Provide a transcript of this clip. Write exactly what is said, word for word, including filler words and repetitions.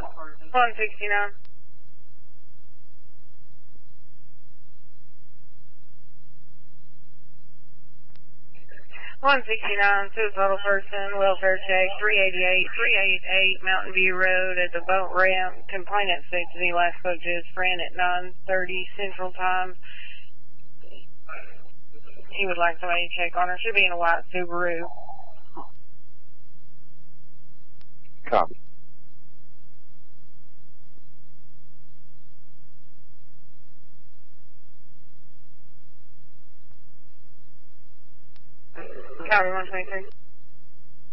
one sixty-nine. one sixty-nine, suicidal person, welfare check, three eighty-eight, three eighty-eight Mountain View Road at the boat ramp. Complainant states that he last spoke to his friend at nine thirty Central Time. He would like somebody to check on her. Should be in a white Subaru. Copy. Copy one twenty-three.